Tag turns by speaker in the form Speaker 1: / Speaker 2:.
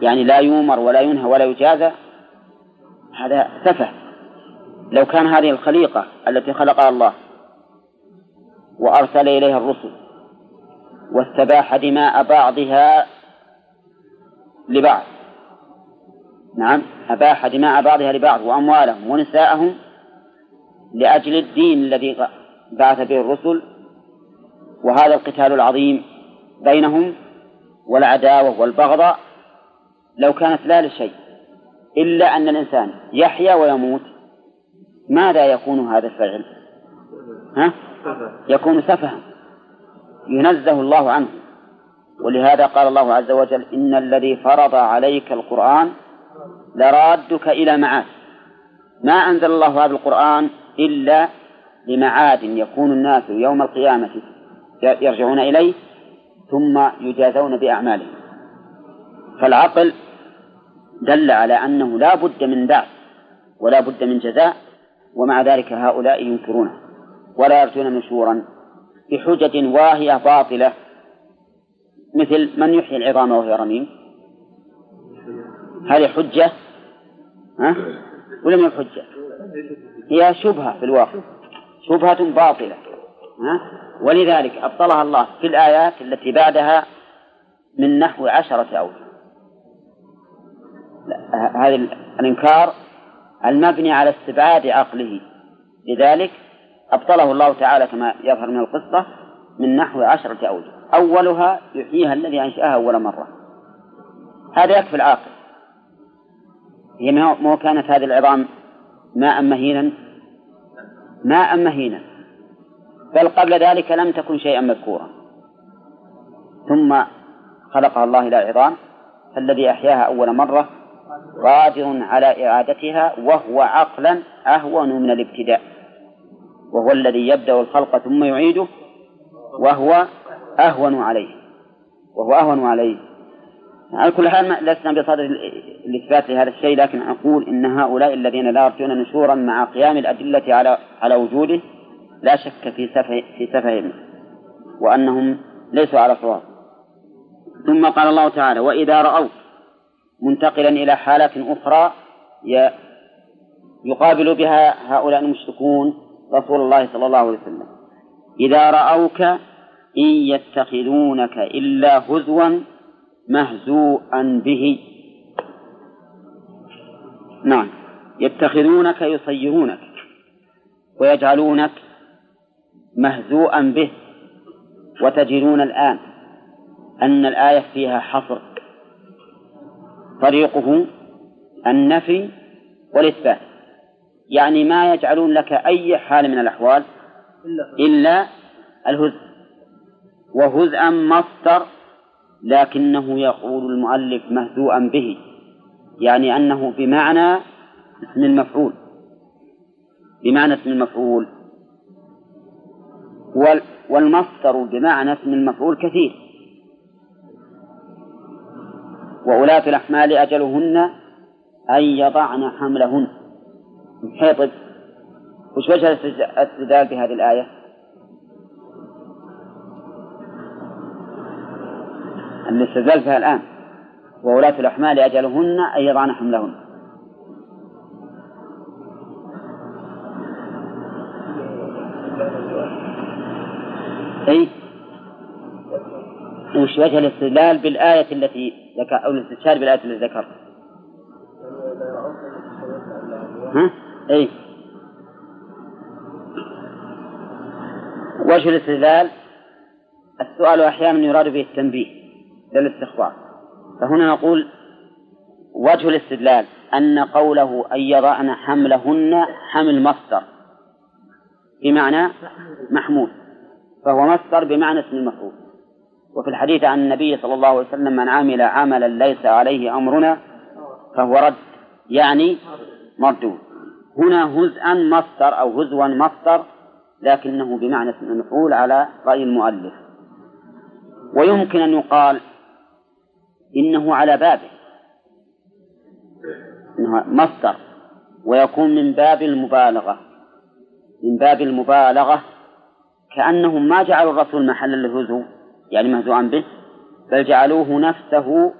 Speaker 1: يعني لا يؤمر ولا ينهى ولا يجازى، هذا سفه. لو كان هذه الخليقة التي خلقها الله وأرسل إليها الرسل واستباح دماء بعضها لبعض، نعم، أباح دماء بعضها لبعض وأموالهم ونساءهم لأجل الدين الذي بعث به الرسل، وهذا القتال العظيم بينهم والعداوة والبغضاء، لو كانت لا لشيء إلا أن الإنسان يحيا ويموت، ماذا يكون هذا الفعل؟ يكون سفها ينزه الله عنه. ولهذا قال الله عز وجل: إن الذي فرض عليك القرآن لرادك إلى معاد. ما أنزل الله هذا القرآن إلا لمعاد يكون الناس يوم القيامة يرجعون إليه ثم يجازون بأعمالهم. فالعقل دل على أنه لا بد من بعث ولا بد من جزاء، ومع ذلك هؤلاء ينكرونه ولا يرجون نشورا بحجج واهية باطلة، مثل من يحيي العظام وهي رميم. هذه حجة ولم حجة، هي شبهة في الواقع، شبهة باطلة، ولذلك أبطلها الله في الآيات التي بعدها من نحو 10 أوجه. هذا الإنكار المبني على استبعاد عقله، لذلك أبطله الله تعالى كما يظهر من القصة من نحو 10 أوجه. أولها يحييها الذي أنشأها أول مرة، هذا يكفي العاقل. هي ما كانت هذه العظام ماء مهينا، بل قبل ذلك لم تكن شيئا مذكورا، ثم خلقها الله إلى عظام، فالذي أحياها أول مرة قادر على إعادتها، وهو عقلا أهون من الابتداء، وهو الذي يبدأ الخلق ثم يعيده، وهو أهون عليه. على كل حال لسنا بصدد الإثبات لهذا الشيء، لكن أقول إن هؤلاء الذين لا يرجون نشورا مع قيام الأدلة على وجوده لا شك في سفههم، وأنهم ليسوا على صواب. ثم قال الله تعالى: وإذا رأوا، منتقلا إلى حالات أخرى يقابل بها هؤلاء المشركون رسول الله صلى الله عليه وسلم: إذا رأوك إن يتخذونك إلا هزوا مهزوءا به. نعم، يتخذونك يصيرونك ويجعلونك مهزوءا به. وتجدون الآن أن الآية فيها حصر، طريقه النفي والإثبات، يعني ما يجعلون لك أي حال من الأحوال إلا الهزء. وهزءا مصدر، لكنه يقول المؤلف مهزوءا به، يعني أنه بمعنى اسم المفعول، والمصدر بمعنى اسم المفعول كثير. وأولاة الأحمال أجلهن أن يضعن حملهن. طيب، وش وجه الاستدلال بهذه الآية؟ الاستدلال فيها الآن: وأولاة الأحمال أجلهن أن يضعن حملهن. أي وش وجه الاستدلال بالآية التي أو الاستشهاد بالآية التي ذكرت؟ أي وجه الاستدلال السؤال أحيانا يراد به التنبيه للاستخبار، فهنا نقول وجه الاستدلال أن قوله أن يضعن حملهن حمل مصدر بمعنى محمول، فهو مصدر بمعنى اسم المفعول. وفي الحديث عن النبي صلى الله عليه وسلم: من عمل عملا ليس عليه أمرنا فهو رد، يعني مردود. هنا هزءا مصدر أو هزوا مصدر، لكنه بمعنى اسم المفعول على رأي المؤلف. ويمكن أن يقال إنه على بابه، إنه مصدر، ويكون من باب المبالغة، كأنهم ما جعلوا الرسول محل الهزو يعني مهزوعا به، بل جعلوه نفسه